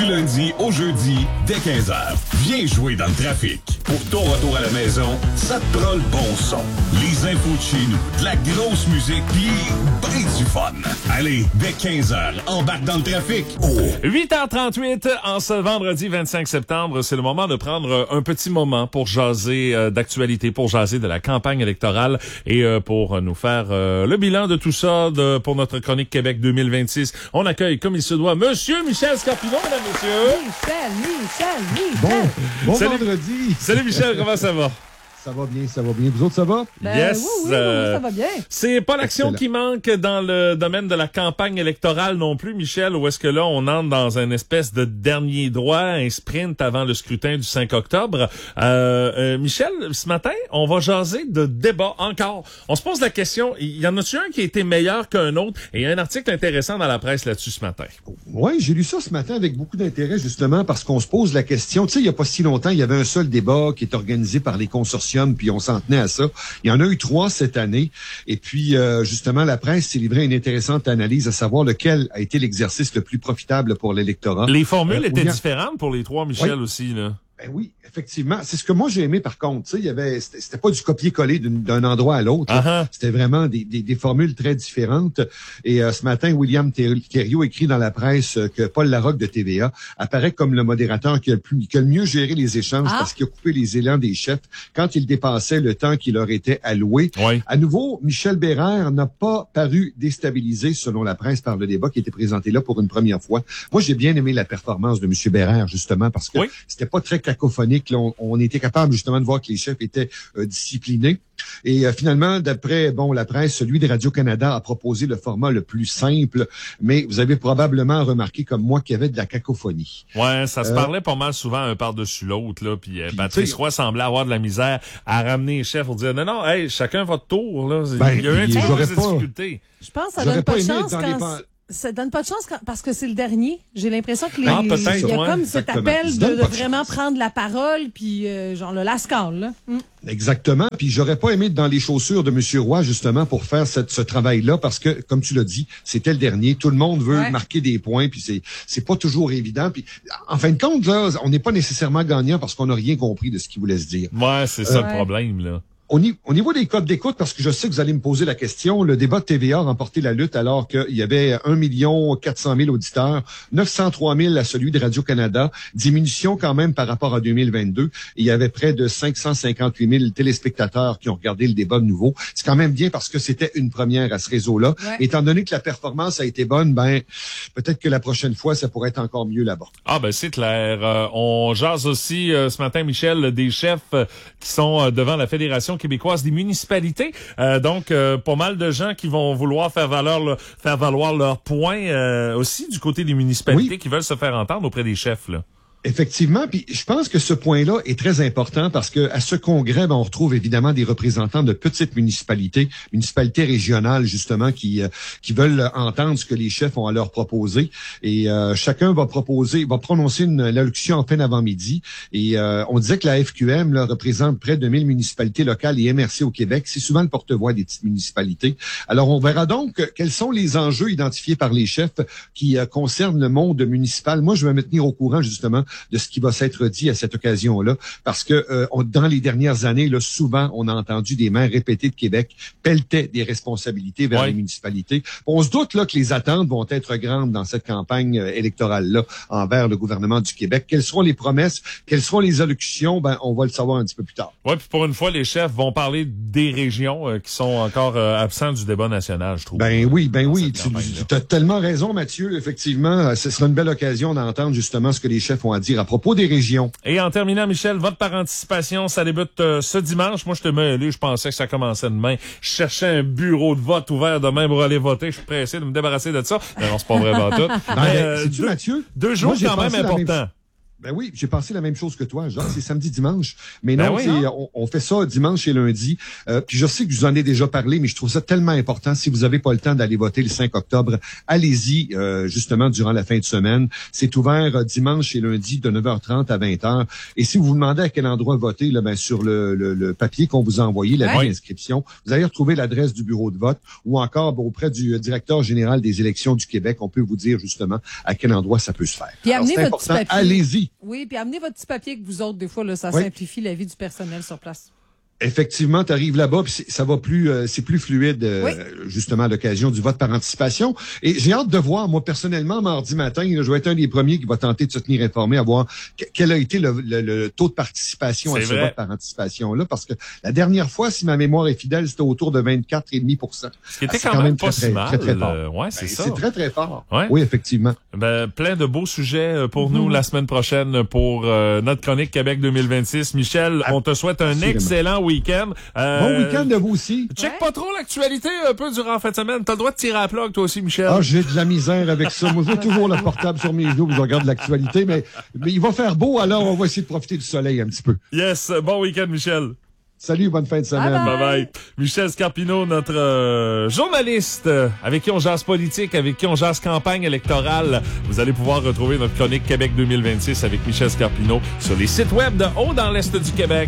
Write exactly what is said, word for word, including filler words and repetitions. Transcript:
Du lundi au jeudi, dès quinze heures. Viens jouer dans le trafic. Pour ton retour à la maison, ça te prend le bon son. Les infos de chez nous, de la grosse musique, pis ben du fun. Allez, dès quinze heures, embarque dans le trafic. Oh. huit heures trente-huit, en ce vendredi vingt-cinq septembre, c'est le moment de prendre un petit moment pour jaser euh, d'actualité, pour jaser de la campagne électorale et euh, pour nous faire euh, le bilan de tout ça de, pour notre chronique Québec deux mille vingt-six. On accueille, comme il se doit, Monsieur Michel Scarpino, mesdames, messieurs. Michel, Michel, Michel. Bon, bon Salut. vendredi. Salut Michel, comment ça va? Ça va bien, ça va bien. Vous autres, ça va? Ben, Yes. oui, oui, oui, euh, oui, ça va bien. C'est pas l'action Excellent. qui manque dans le domaine de la campagne électorale non plus, Michel, ou est-ce que là, on entre dans une espèce de dernier droit, un sprint avant le scrutin du cinq octobre? Euh, euh, Michel, ce matin, on va jaser de débat encore. On se pose la question, y en a-tu un qui a été meilleur qu'un autre? Et il y a un article intéressant dans la presse là-dessus ce matin. Oui, j'ai lu ça ce matin avec beaucoup d'intérêt, justement, parce qu'on se pose la question. Tu sais, il y a pas si longtemps, il y avait un seul débat qui est organisé par les consortiums, puis on s'en tenait à ça. Il y en a eu trois cette année. Et puis, euh, justement, la presse s'est livrée une intéressante analyse à savoir lequel a été l'exercice le plus profitable pour l'électorat. Les formules Euh, étaient William- différentes pour les trois, Michel, Oui. aussi, là. Ben oui, effectivement. C'est ce que moi j'ai aimé par contre. Tu sais, il y avait, c'était, c'était pas du copier-coller d'une- d'un endroit à l'autre. Uh-huh. C'était vraiment des, des, des formules très différentes. Et euh, ce matin, William Thériault écrit dans la presse euh, que Paul Larocque de T V A apparaît comme le modérateur qui a le, plus, qui a le mieux géré les échanges Ah. parce qu'il a coupé les élans des chefs quand ils dépassaient le temps qui leur était alloué. Oui. À nouveau, Michel Bérère n'a pas paru déstabilisé, selon la presse, par le débat qui était présenté là pour une première fois. Moi, j'ai bien aimé la performance de M. Bérère, justement, parce que Oui. c'était pas très cacophonique. Là, on, on était capable, justement, de voir que les chefs étaient euh, disciplinés. Et euh, finalement, d'après bon la presse, celui de Radio-Canada a proposé le format le plus simple, mais vous avez probablement remarqué, comme moi, qu'il y avait de la cacophonie. Ouais, ça se Euh, parlait pas mal souvent un par-dessus l'autre, là. Puis euh, Puis, Patrice tu sais- Roy semblait avoir de la misère à ramener les chefs pour dire non, non, hey, chacun votre tour, là. Ben, Il y a eu un puis, petit peu j'aurais de pas- difficulté. Je pense que ça J'aurais donne pas pas de aimé chance dans les quand... pan- Ça donne pas de chance quand- parce que c'est le dernier. J'ai l'impression que les, Ah, peut-être, il y a ouais, comme cet exactement. appel Il se de, donne de pas de vraiment chance. prendre la parole, puis euh, genre le lascal, là. Mm. Exactement. Puis j'aurais pas aimé être dans les chaussures de M. Roy, justement, pour faire cette, ce travail-là, parce que, comme tu l'as dit, c'était le dernier. Tout le monde veut Ouais. marquer des points, puis c'est c'est pas toujours évident. Puis en fin de compte, là, on n'est pas nécessairement gagnant parce qu'on n'a rien compris de ce qu'il voulait se dire. Ouais, c'est ça Ouais. le problème, là. Au, ni- au niveau des codes d'écoute, parce que je sais que vous allez me poser la question, le débat de T V A a remporté la lutte alors qu'il y avait un million quatre cent mille auditeurs, neuf cent trois mille à celui de Radio-Canada, diminution quand même par rapport à deux mille vingt-deux. Et il y avait près de cinq cent cinquante-huit mille téléspectateurs qui ont regardé le débat de nouveau. C'est quand même bien parce que c'était une première à ce réseau-là. Ouais. Étant donné que la performance a été bonne, ben peut-être que la prochaine fois, ça pourrait être encore mieux là-bas. Ah ben c'est clair. Euh, on jase aussi euh, ce matin, Michel, des chefs euh, qui sont euh, devant la Fédération québécoise des municipalités. Euh, donc, euh, pas mal de gens qui vont vouloir faire valoir, le- faire valoir leurs points euh, aussi du côté des municipalités Oui. qui veulent se faire entendre auprès des chefs, là. Effectivement, puis je pense que ce point-là est très important parce que à ce congrès, ben, on retrouve évidemment des représentants de petites municipalités, municipalités régionales justement, qui euh, qui veulent entendre ce que les chefs ont à leur proposer. Et euh, chacun va proposer, va prononcer une allocution en fin d'avant-midi. Et euh, on disait que la F Q M là, représente près de mille municipalités locales et M R C au Québec. C'est souvent le porte-voix des petites municipalités. Alors on verra donc euh, quels sont les enjeux identifiés par les chefs qui euh, concernent le monde municipal. Moi, je vais me tenir au courant justement de ce qui va s'être dit à cette occasion-là, parce que euh, on, dans les dernières années, là, souvent, on a entendu des maires répétées de Québec pelletaient des responsabilités vers Ouais. les municipalités. On se doute là que les attentes vont être grandes dans cette campagne euh, électorale-là envers le gouvernement du Québec. Quelles seront les promesses, quelles seront les allocutions, ben on va le savoir un petit peu plus tard. Ouais, puis pour une fois, les chefs vont parler des régions euh, qui sont encore euh, absents du débat national, je trouve. Ben oui, ben Dans oui, cette tu, campagne-là. tu as tellement raison, Mathieu. Effectivement, ce sera une belle occasion d'entendre justement ce que les chefs ont à dire à propos des régions. Et en terminant, Michel, vote par anticipation, ça débute euh, ce dimanche. Moi, je te mêlé, je pensais que ça commençait demain. Je cherchais un bureau de vote ouvert demain pour aller voter. Je suis pressé de me débarrasser de ça. Mais non, c'est pas vraiment tout. Ben, Mais, euh, sais-tu, deux, Mathieu? deux jours Moi, j'ai quand même pensé la même importants. Ben oui, j'ai pensé la même chose que toi, genre c'est samedi, dimanche. Mais non, Ben oui, c'est, hein? on, on fait ça dimanche et lundi. Euh, puis je sais que je vous en ai déjà parlé, mais je trouve ça tellement important. Si vous n'avez pas le temps d'aller voter le cinq octobre, allez-y euh, justement durant la fin de semaine. C'est ouvert euh, dimanche et lundi de neuf heures trente à vingt heures. Et si vous vous demandez à quel endroit voter, là, ben, sur le, le, le papier qu'on vous a envoyé, la Ouais. d'inscription, vous allez retrouver l'adresse du bureau de vote ou encore ben, auprès du directeur général des élections du Québec, on peut vous dire justement à quel endroit ça peut se faire. Puis Alors, amenez c'est votre petit important, papier. allez-y. Oui, puis amenez votre petit papier que vous autres, des fois, là, ça Oui. simplifie la vie du personnel sur place. Effectivement, tu arrives là-bas, puis c'est- ça va plus, euh, c'est plus fluide, euh, Oui. justement, à l'occasion du vote par anticipation. Et j'ai hâte de voir, moi, personnellement, mardi matin, là, je vais être un des premiers qui va tenter de se tenir informé, à voir que- quel a été le, le- le taux de participation à C'est ce vrai. vote par anticipation-là, parce que la dernière fois, si ma mémoire est fidèle, c'était autour de vingt-quatre virgule cinq pour cent. Ce qui était Ah, c'est quand, même pas très, si très, mal. très, très fort. euh, ouais, c'est Ben, ça. C'est très, très fort. Ouais. Oui, effectivement. Ben, plein de beaux sujets euh, pour nous la semaine prochaine pour euh, notre chronique Québec deux mille vingt-six. Michel, on te souhaite un Absolument. excellent week-end. Euh, Bon week-end de vous aussi. Check Ouais. pas trop l'actualité un peu durant la fin de semaine. T'as le droit de tirer à la plug, toi aussi, Michel. Ah, j'ai de la misère avec ça. Moi, j'ai toujours le portable sur mes genoux, je regarde l'actualité, mais, mais il va faire beau, alors on va essayer de profiter du soleil un petit peu. Yes, bon week-end, Michel. Salut, bonne fin de semaine. Bye Bye bye. Michel Scarpino, notre euh, journaliste, euh, avec qui on jase politique, avec qui on jase campagne électorale. Vous allez pouvoir retrouver notre chronique Québec deux mille vingt-six avec Michel Scarpino sur les sites web de Haut dans l'Est du Québec.